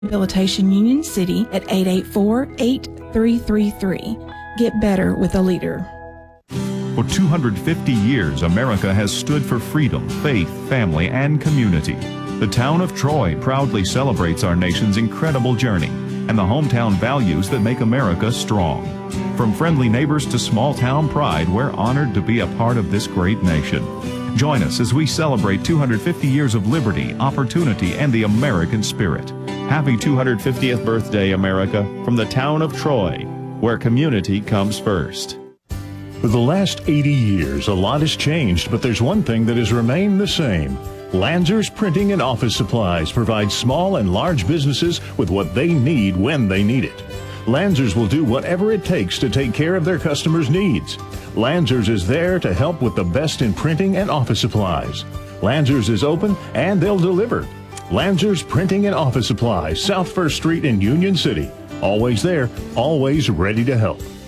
Rehabilitation Union City at 884-8333. Get better with a leader. For 250 years, America has stood for freedom, faith, family, and community. The town of Troy proudly celebrates our nation's incredible journey and the hometown values that make America strong. From friendly neighbors to small town pride, we're honored to be a part of this great nation. Join us as we celebrate 250 years of liberty, opportunity, and the American spirit. Happy 250th birthday, America, from the town of Troy, where community comes first. For the last 80 years, a lot has changed, but there's one thing that has remained the same. Lanzer's Printing and Office Supplies provides small and large businesses with what they need when they need it. Lanzer's will do whatever it takes to take care of their customers' needs. Lanzer's is there to help with the best in printing and office supplies. Lanzer's is open and they'll deliver. Lanzer's Printing and Office Supplies, South 1st Street in Union City. Always there, always ready to help.